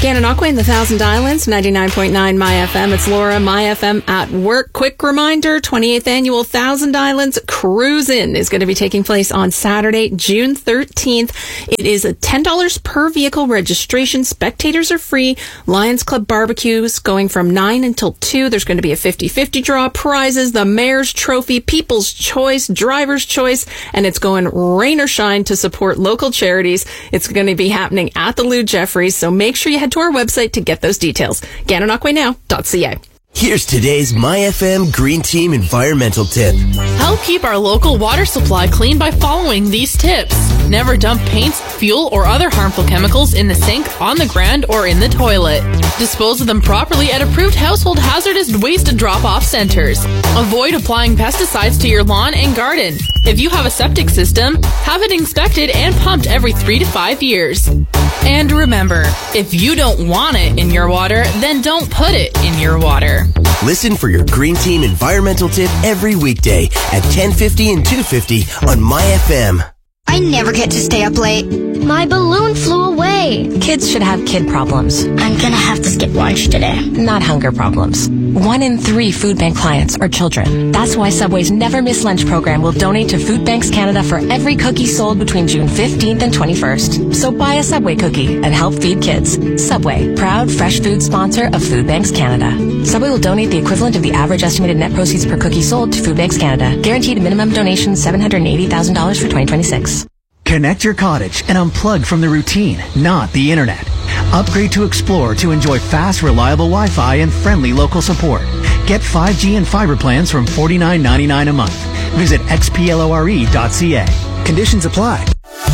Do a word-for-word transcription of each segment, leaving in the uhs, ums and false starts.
Gananoque in the Thousand Islands, ninety-nine point nine My F M. It's Laura, My F M at work. Quick reminder, twenty-eighth Annual Thousand Islands Cruise-In is going to be taking place on Saturday, June thirteenth. It is a ten dollars per vehicle registration. Spectators are free. Lions Club barbecues going from nine until two. There's going to be a fifty-fifty draw, prizes, the Mayor's Trophy, People's Choice, Driver's Choice, and it's going rain or shine to support local charities. It's going to be happening at the Lou Jeffries, so make sure you head to our website to get those details. Gananoque now dot c a. Here's today's My F M Green Team environmental tip. Help keep our local water supply clean by following these tips. Never dump paints, fuel, or other harmful chemicals in the sink, on the ground, or in the toilet. Dispose of them properly at approved household hazardous waste drop-off centers. Avoid applying pesticides to your lawn and garden. If you have a septic system, have it inspected and pumped every three to five years. And remember, if you don't want it in your water, then don't put it in your water. Listen for your Green Team environmental tip every weekday at ten fifty and two fifty on My F M. I never get to stay up late. My balloon flew away. Kids should have kid problems. I'm gonna have to skip lunch today. Not hunger problems. One in three food bank clients are children. That's why Subway's Never Miss Lunch program will donate to Food Banks Canada for every cookie sold between June fifteenth and twenty-first. So buy a Subway cookie and help feed kids. Subway, proud fresh food sponsor of Food Banks Canada. Subway will donate the equivalent of the average estimated net proceeds per cookie sold to Food Banks Canada. Guaranteed minimum donation seven hundred eighty thousand dollars for twenty twenty-six. Connect your cottage and unplug from the routine, not the internet. Upgrade to Explore to enjoy fast, reliable Wi-Fi and friendly local support. Get five G and fiber plans from forty-nine ninety-nine a month. Visit x p lore dot c a. Conditions apply.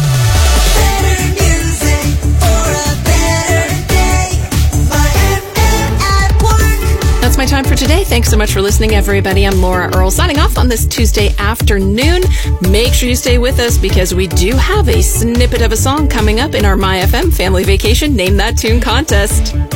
That's my time for today. Thanks so much for listening, everybody. I'm Laura Earle, signing off on this Tuesday afternoon. Make sure you stay with us because we do have a snippet of a song coming up in our My F M Family Vacation Name That Tune contest.